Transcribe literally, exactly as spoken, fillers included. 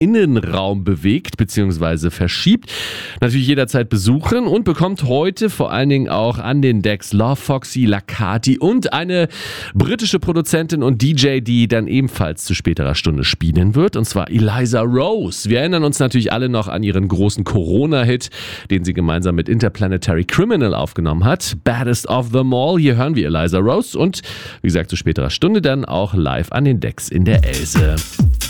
Innenraum bewegt bzw. verschiebt. Natürlich jederzeit besuchen und bekommt heute vor allen Dingen auch an den Decks Love Foxy, Lacati und eine britische Produzentin und D J, die dann ebenfalls zu späterer Stunde spielen wird, und zwar Eliza Rose. Wir erinnern uns natürlich alle noch an ihren großen Corona-Hit, den sie gemeinsam mit Interplanetary Criminal aufgenommen hat. Baddest of them all. Hier hören wir Eliza Rose und wie gesagt zu späterer Stunde dann auch live an den Decks in der Else.